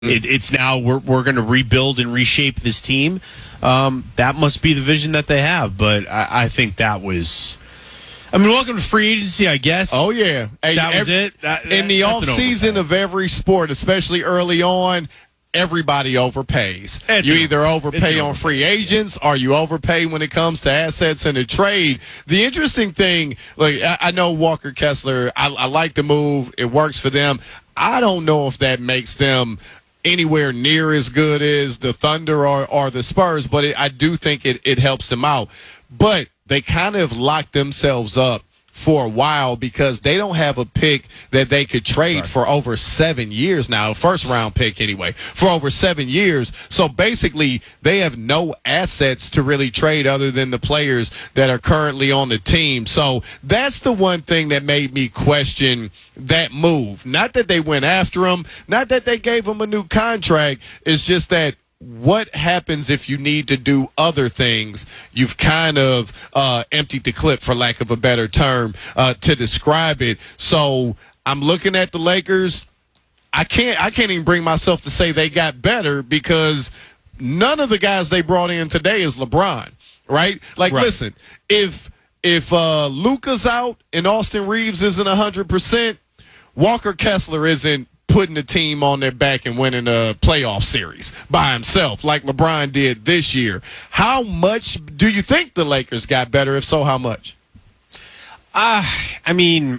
It's now we're going to rebuild and reshape this team. That must be the vision that they have. But I think that was. I mean, welcome to free agency, I guess. Oh, yeah. Hey, that was it. In the off-season of every sport, especially early on, everybody overpays. You either overpay on free agents or you overpay when it comes to assets in a trade. The interesting thing, like I know Walker Kessler, I like the move. It works for them. I don't know if that makes them anywhere near as good as the Thunder or the Spurs, but I do think it helps them out. But they kind of locked themselves up for a while because they don't have a pick that they could trade for over 7 years now, a first-round pick anyway, for over 7 years. So basically, they have no assets to really trade other than the players that are currently on the team. So that's the one thing that made me question that move. Not that they went after him, not that they gave him a new contract. It's just that what happens if you need to do other things? You've kind of emptied the clip, for lack of a better term, to describe it. So I'm looking at the Lakers. I can't even bring myself to say they got better because none of the guys they brought in today is LeBron, right? Listen, if Luka's out and Austin Reeves isn't 100%, Walker Kessler isn't putting the team on their back and winning a playoff series by himself like LeBron did this year. How much do you think the Lakers got better? If so, how much? I mean,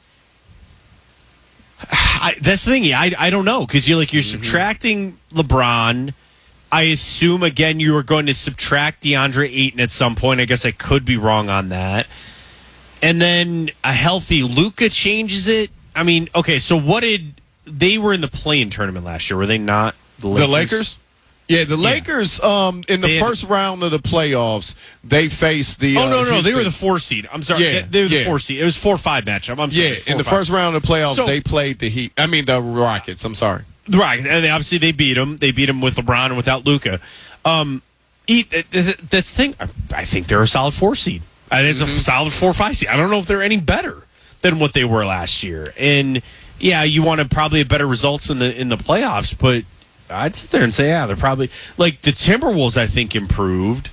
that's the thing. I don't know because you're subtracting LeBron. I assume, again, you are going to subtract DeAndre Ayton at some point. I guess I could be wrong on that. And then a healthy Luka changes it. I mean, okay, so what did... They were in the play-in tournament last year, were they not? The Lakers? Yeah, the Lakers, in the first round of the playoffs, they faced the... no, they were the 4 seed. I'm sorry. Yeah, they were the 4 seed. It was 4-5 matchup. I'm sorry. Yeah, in the first round of the playoffs, they played the Rockets. I'm sorry. The Rockets. And obviously, they beat them. They beat them with LeBron and without Luka. That's the thing. I think they're a solid 4 seed. I think it's a solid 4-5 seed. I don't know if they're any better than what they were last year. And... yeah, you wanted probably better results in the playoffs, but I'd sit there and say, they're probably like the Timberwolves. I think improved.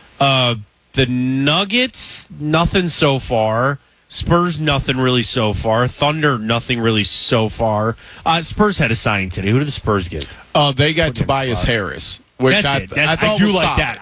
The Nuggets, nothing so far. Spurs, nothing really so far. Thunder, nothing really so far. Spurs had a signing today. Who did the Spurs get? They got Tobias Harris, which I do like that.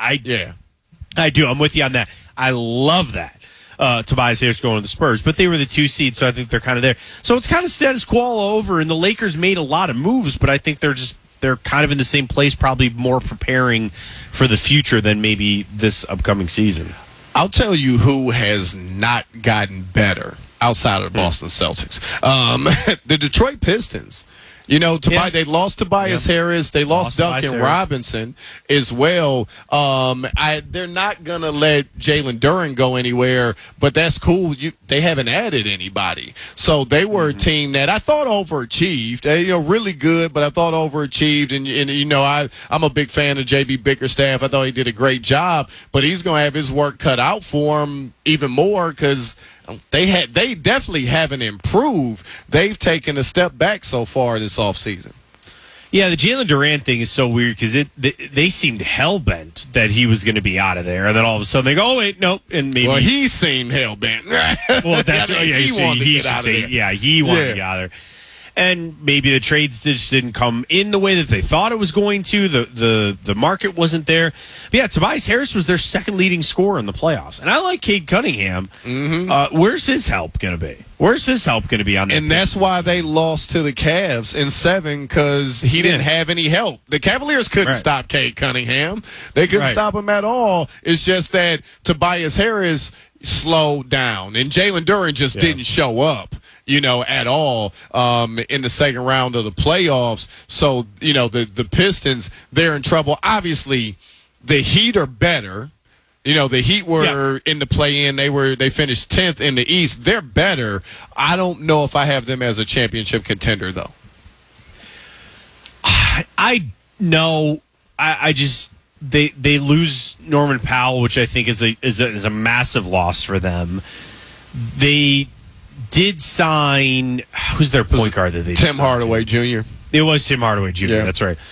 I do. I'm with you on that. I love that. Tobias Harris going to the Spurs, but they were the 2 seed, so I think they're kind of there. So it's kind of status quo all over, and the Lakers made a lot of moves, but I think they're kind of in the same place, probably more preparing for the future than maybe this upcoming season. I'll tell you who has not gotten better outside of the Boston Celtics. The Detroit Pistons. You know, they lost Tobias Harris. They lost Duncan Robinson as well. They're not going to let Jalen Duren go anywhere, but that's cool. They haven't added anybody. So they were a team that I thought overachieved. Really good, but I thought overachieved. And I'm a big fan of J.B. Bickerstaff. I thought he did a great job, but he's going to have his work cut out for him even more because they definitely haven't improved. They've taken a step back so far this offseason. Yeah, the Jalen Duren thing is so weird because they seemed hell-bent that he was going to be out of there. And then all of a sudden they go, oh, wait, nope. And maybe he seemed hell-bent. Well, that's he wanted to get out of there. Yeah, he wanted to get out of there. And maybe the trades just didn't come in the way that they thought it was going to. The market wasn't there. But yeah, Tobias Harris was their second leading scorer in the playoffs. And I like Cade Cunningham. Where's his help going to be? Where's his help going to be on that? And that's why they lost to the Cavs in 7 because he didn't have any help. The Cavaliers couldn't stop Cade Cunningham. They couldn't stop him at all. It's just that Tobias Harris slowed down and Jalen Duren just didn't show up. At all in the second round of the playoffs. So, the Pistons, they're in trouble. Obviously, the Heat are better. The Heat were in the play-in. They finished 10th in the East. They're better. I don't know if I have them as a championship contender, though. I know. I just they lose Norman Powell, which I think is a massive loss for them. They did sign, who's their point guard that they Tim Hardaway Jr. It was Tim Hardaway Jr. Yeah. That's right.